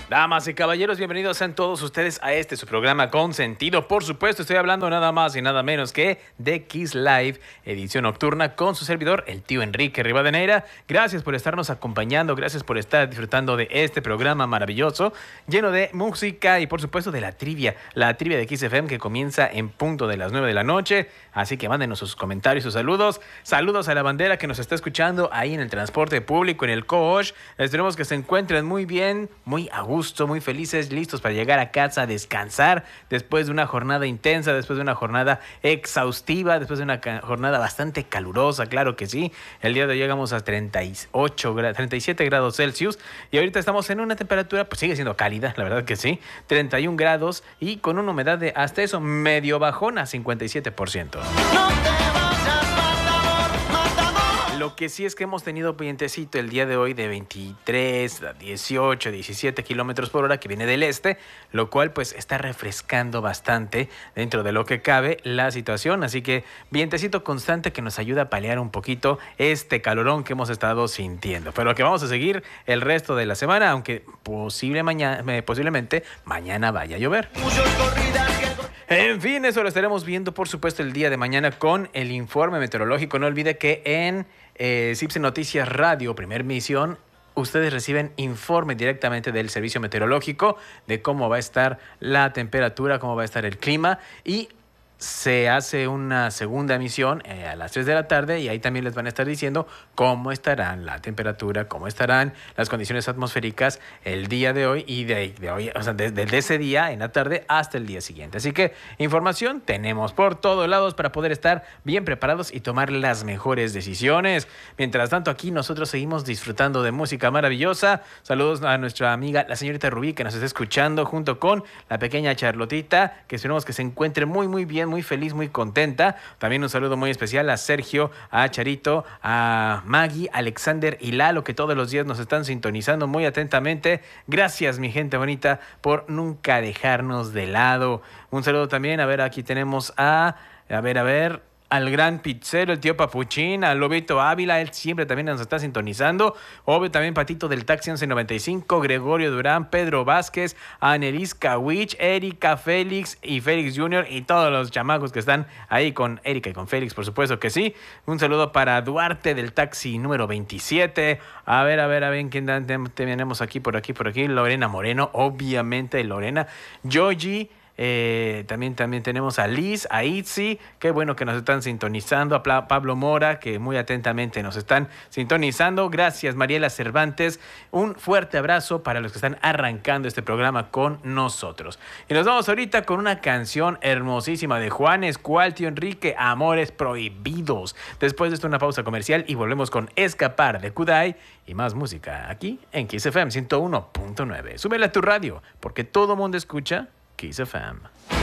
Damas y caballeros, bienvenidos sean todos ustedes a su programa Consentido. Por supuesto, estoy hablando nada más y nada menos que de Kiss Live, edición nocturna con su servidor, el tío Enrique Rivadeneira. Gracias por estarnos acompañando, gracias por estar disfrutando de este programa maravilloso, lleno de música y por supuesto de la trivia de Kiss FM que comienza en punto de las 9 de la noche. Así que mándenos sus comentarios, sus saludos. Saludos a la bandera que nos está escuchando ahí en el transporte público, en el coach. Esperemos que se encuentren muy bien, muy a gusto, muy felices, listos para llegar a casa a descansar después de una jornada intensa, después de una jornada exhaustiva, después de una jornada bastante calurosa, claro que sí. El día de hoy llegamos a 37 grados Celsius y ahorita estamos en una temperatura, pues sigue siendo cálida, la verdad que sí, 31 grados y con una humedad de hasta eso medio bajona, 57%. No te vayas, matador. Lo que sí es que hemos tenido vientecito el día de hoy de 23, 18, 17 kilómetros por hora que viene del este, lo cual pues está refrescando bastante dentro de lo que cabe la situación. Así que vientecito constante que nos ayuda a paliar un poquito este calorón que hemos estado sintiendo. Pero que vamos a seguir el resto de la semana, aunque posiblemente mañana vaya a llover. En fin, eso lo estaremos viendo, por supuesto, el día de mañana con el informe meteorológico. No olvide que en CIPSE Noticias Radio, Primer Misión, ustedes reciben informe directamente del servicio meteorológico de cómo va a estar la temperatura, cómo va a estar el clima y se hace una segunda emisión a las 3 de la tarde y ahí también les van a estar diciendo cómo estarán la temperatura, cómo estarán las condiciones atmosféricas el día de hoy y de hoy, o sea, desde ese día en la tarde hasta el día siguiente. Así que información tenemos por todos lados para poder estar bien preparados y tomar las mejores decisiones. Mientras tanto, aquí nosotros seguimos disfrutando de música maravillosa. Saludos a nuestra amiga, la señorita Rubí, que nos está escuchando junto con la pequeña Charlotita, que esperemos que se encuentre muy bien, muy feliz, muy contenta. También un saludo muy especial a Sergio, a Charito, a Maggie, Alexander y Lalo, que todos los días nos están sintonizando muy atentamente. Gracias, mi gente bonita, por nunca dejarnos de lado. Un saludo también, a ver, aquí tenemos al gran pizzero, el tío Papuchín, al Lobito Ávila, él siempre también nos está sintonizando. Obvio también Patito del Taxi 1195, Gregorio Durán, Pedro Vázquez, Anelis Kawich, Erika, Félix y Félix Jr. y todos los chamacos que están ahí con Erika y con Félix, por supuesto que sí. Un saludo para Duarte del Taxi número 27. A ver, ¿quién tenemos aquí, por aquí? Lorena Moreno, obviamente Lorena. Yogi. También tenemos a Liz, a Itzi, qué bueno que nos están sintonizando, a Pablo Mora, que muy atentamente nos están sintonizando. Gracias, Mariela Cervantes. Un fuerte abrazo para los que están arrancando este programa con nosotros. Y nos vamos ahorita con una canción hermosísima de Juanes. ¿Cuál, tío Enrique? Amores Prohibidos. Después de esto, una pausa comercial y volvemos con Escapar de Kudai y más música aquí en Kiss FM 101.9. Súbele a tu radio, porque todo mundo escucha Kiss FM.